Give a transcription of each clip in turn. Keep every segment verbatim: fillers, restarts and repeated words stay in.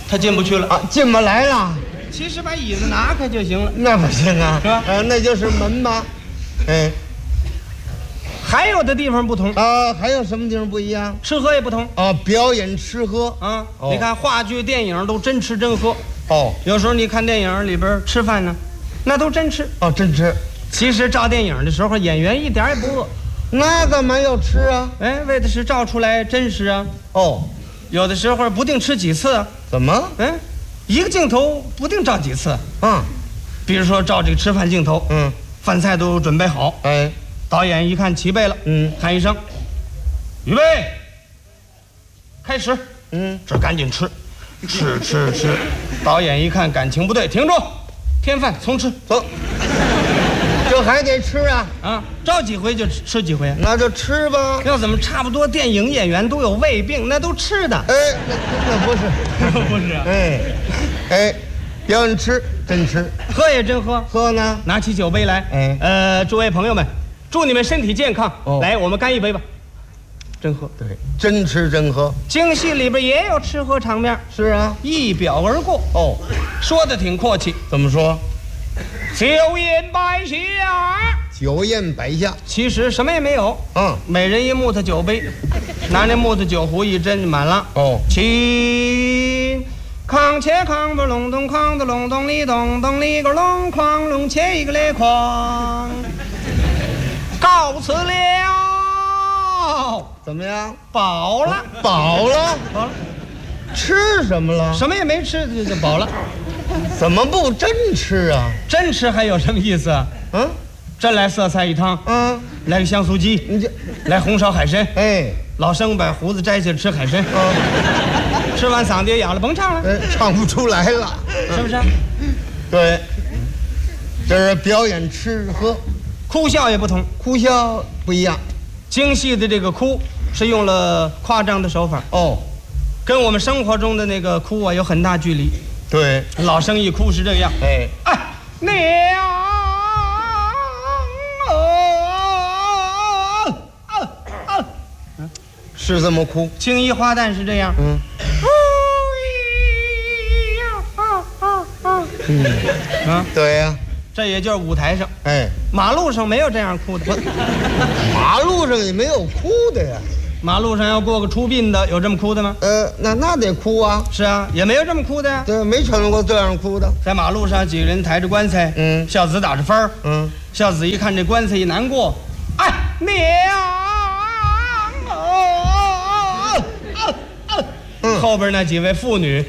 他进不去了啊，进不来了。 其实把椅子拿开就行了。 那不行啊， 是吧？ 呃，那就是门吧。哎， 还有的地方不同啊，还有什么地方不一样？ 吃喝也不同啊，表演吃喝啊。 哦你看话剧、电影都真吃真喝。 哦有时候你看电影里边吃饭呢，那都真吃。 哦，真吃。 其实照电影的时候，演员一点也不饿。 那干嘛要吃啊？ 哎，为的是照出来真实啊。 哦， 有的时候不定吃几次啊。 怎么？ 嗯，一个镜头不定照几次。 嗯， 比如说照这个吃饭镜头， 嗯， 饭菜都准备好， 哎， 导演一看齐备了， 嗯， 喊一声，预备，开始。 嗯， 这赶紧吃，吃吃吃。导演一看感情不对，停住，添饭重吃。 走。这还得吃啊？ 啊，照几回就吃吃几回。 那就吃吧。 要怎么差不多电影演员都有胃病，那都吃的。 哎，那那不是， 不是啊。 哎，哎，表演吃真吃， 喝也真喝。 喝呢？ 拿起酒杯来。 哎， 呃，诸位朋友们，祝你们身体健康。 哦， 来，我们干一杯吧。真喝。 对，真吃真喝。 京戏里边也有吃喝场面。 是啊， 一表而过。 哦， 说的挺阔气。 怎么说？ 酒宴摆下， 酒宴摆下， 其实什么也没有。 嗯， 每人一木头酒杯，拿那木头酒壶一斟满了。 哦， 起，康切康不隆咚康的隆咚里咚咚里个隆哐隆切一个嘞哐，告辞了。 怎么样？ 饱了， 饱了， 饱了， 吃什么了？ 什么也没吃就就饱了。 怎么不真吃啊？ 真吃还有什么意思啊？ 嗯， 真来色菜一汤， 嗯， 来个香酥鸡， 你这， 来红烧海参。 哎， 老生把胡子摘下吃海参， 啊， 吃完嗓子也哑了，甭唱了， 哎，唱不出来了， 是不是？ 对，这是表演吃喝， 哭笑也不同， 哭笑不一样。 京戏的这个哭是用了夸张的手法， 哦， 跟我们生活中的那个哭啊有很大距离。 对， 老生一哭是这样， 哎， 哎，娘啊， 是这么哭。 青衣花旦是这样， 嗯，嗯， 啊， 对呀， 这也就是舞台上， 哎， 马路上没有这样哭的。 马路上也没有哭的呀。 马路上要过个出殡的，有这么哭的吗？ 呃，那那得哭啊。 是啊，也没有这么哭的呀。 对，没瞅见过这样哭的。 在马路上，几个人抬着棺材， 嗯， 孝子打着幡儿， 嗯， 孝子一看这棺材一难过，哎，娘哦，嗯，后边那几位妇女，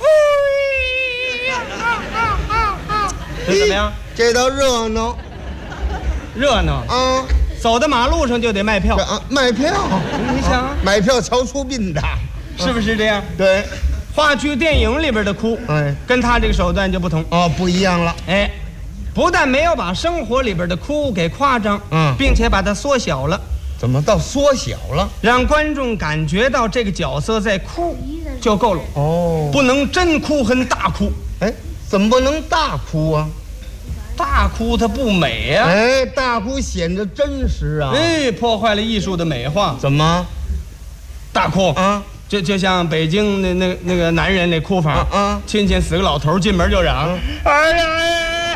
这怎么样？ 这倒热闹热闹啊！ 走到马路上就得卖票这啊，卖票， 你想啊， 买票瞧出殡的， 是不是这样？ 对， 话剧、电影里边的哭， 哎， 跟他这个手段就不同。 哦，不一样了。 哎，不但没有把生活里边的哭给夸张， 嗯， 并且把它缩小了， 怎么到缩小了？ 让观众感觉到这个角色在哭就够了。 哦， 不能真哭和大哭， 哎，怎么不能大哭啊？ 大哭它不美呀、啊。 哎，大哭显得真实啊。 哎，破坏了艺术的美化。 怎么？ 大哭啊， 就就像北京那那那个男人那哭法啊啊， 亲戚死个老头进门就嚷， 啊、 哎呀哎，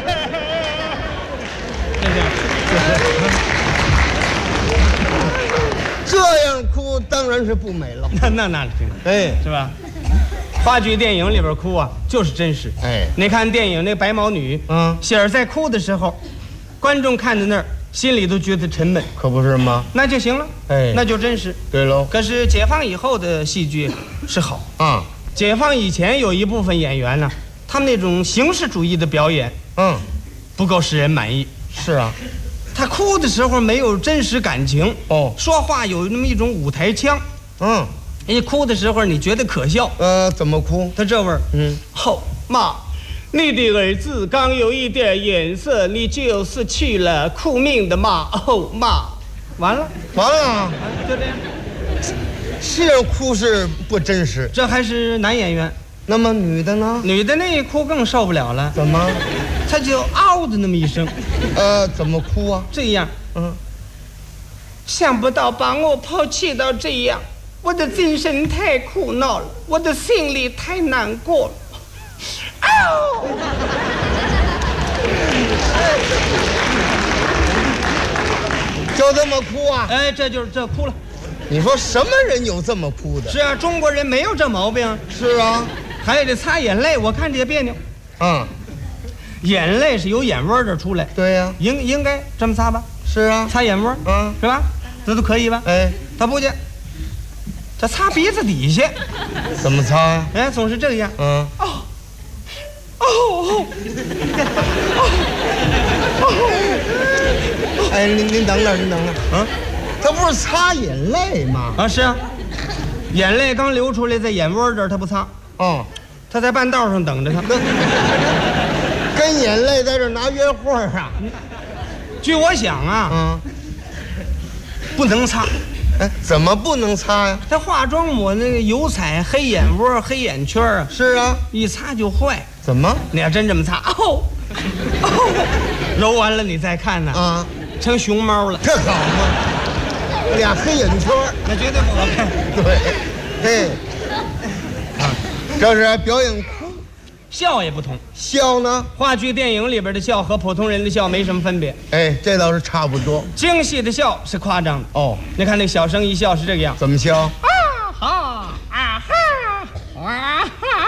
这这这样哭当然是不美了。 那那那行， 哎， 是吧？话剧、电影里边哭啊，就是真实。 哎， 你看电影那白毛女， 嗯， 喜儿在哭的时候，观众看在那儿，心里都觉得沉闷， 可不是吗？ 那就行了， 哎， 那就真实。 对喽。 可是解放以后的戏剧是好啊， 解放以前有一部分演员呢，他们那种形式主义的表演， 嗯， 不够使人满意。 是啊， 他哭的时候没有真实感情， 哦， 说话有那么一种舞台腔， 嗯。 一哭的时候，你觉得可笑？ 呃，怎么哭？ 他这味儿， 嗯， 后妈，你的儿子刚有一点颜色，你就是去了哭命的妈，哦妈，完了， 完了， 就这样。 是这样哭是不真实。 这还是男演员， 那么女的呢？ 女的那一哭更受不了了， 怎么？ 她就嗷的那么一声， 呃，怎么哭啊？ 这样， 嗯， 想不到把我抛弃到这样。 我的精神太苦恼了，我的心里太难过了。哦， 就这么哭啊？ 哎，这就是这哭了。 你说什么人有这么哭的？ 是啊，中国人没有这毛病。 是啊， 还得擦眼泪，我看着也别扭。 嗯， 眼泪是由眼窝这出来， 对呀、 应应该这么擦吧？ 是啊， 擦眼窝， 嗯， 是吧？这都可以吧？ 哎， 他不去，他擦鼻子底下， 怎么擦呀、 哎，总是这样。 嗯， 哦，哦， 哎，您您等等，您等等，啊，他不是擦眼泪吗？ 啊，是啊，眼泪刚流出来，在眼窝这儿，他不擦， 哦， 他在半道上等着他。 跟眼泪在这儿拿约会啊？ 据我想啊， 嗯， 不能擦。 哎，怎么不能擦呀、 他化妆抹那个油彩，黑眼窝、黑眼圈啊， 是啊， 一擦就坏。 怎么？ 你要真这么擦，哦，哦，揉完了你再看呢， 啊， 成熊猫了， 这好吗？俩黑眼圈儿， 那绝对不好看。 对，嘿，啊，这是表演哭， 笑也不同， 笑呢？ 话剧、电影里边的笑和普通人的笑没什么分别。 哎，这倒是差不多。 京戏的笑是夸张的， 哦， 你看那小生一笑是这个样， 怎么笑？ 啊哈啊哈啊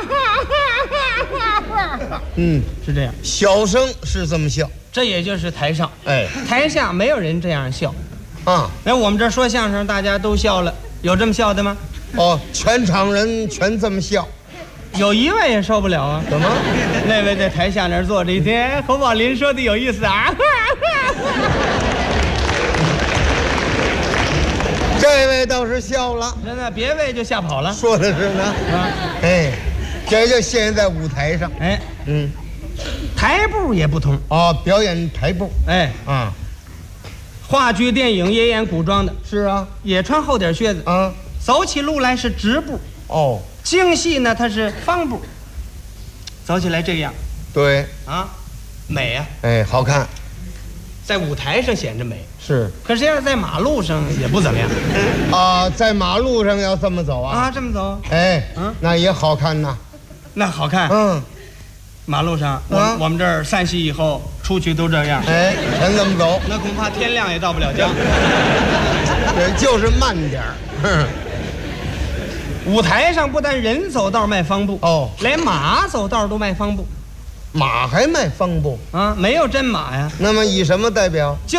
哈， 嗯， 是这样。 小生是这么笑。 这也就是台上， 哎， 台下没有人这样笑。 啊， 那我们这说相声，大家都笑了，有这么笑的吗？ 哦，全场人全这么笑， 有一位也受不了啊。 怎么？ 那位在台下那儿坐着一天，侯宝林说的有意思啊。 这位倒是笑了， 真的，别位就吓跑了。 说的是呢。 啊， 哎，这就现在舞台上。 哎， 嗯， 台步也不同。 哦，表演台步哎， 啊， 话剧、电影也演古装的， 是啊， 也穿厚底靴子， 啊， 走起路来是直步。 哦， 京戏呢，它是方步，走起来这样对， 啊，美啊， 哎，好看， 在舞台上显着美， 是可是要是在马路上也不怎么样啊，在马路上要这么走啊， 啊。这么走， 哎， 嗯那也好看呐， 那好看。 嗯， 马路上，我、 啊我们这儿散戏以后出去都这样， 哎，全这么走， 那恐怕天亮也到不了家。 对，就是慢点儿，哼， 舞台上不但人走道迈方步， 哦， 连马走道都迈方步马还卖方步， 啊，没有真马呀。 那么以什么代表？